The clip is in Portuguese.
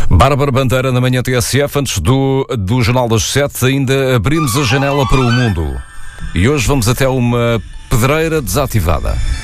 Bárbara Bandeira na manhã TSF, antes do Jornal das 7, ainda abrimos a janela para o mundo. E hoje vamos até uma pedreira desativada.